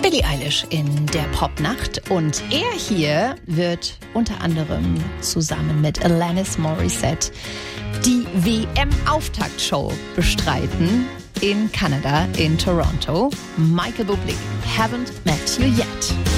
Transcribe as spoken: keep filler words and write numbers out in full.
Billie Eilish in der Popnacht. Und er hier wird unter anderem zusammen mit Alanis Morissette die W M-Auftaktshow bestreiten in Kanada, in Toronto. Michael Bublé, Haven't Met You Yet.